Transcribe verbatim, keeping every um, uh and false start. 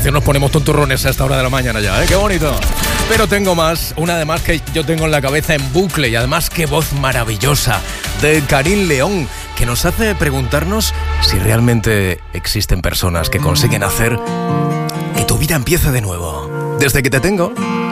canción nos ponemos tonturrones a esta hora de la mañana ya, ¿eh? ¡Qué bonito! Pero tengo más, una además que yo tengo en la cabeza en bucle y además qué voz maravillosa de Karim León, que nos hace preguntarnos si realmente existen personas que consiguen hacer que tu vida empiece de nuevo. Desde que te tengo,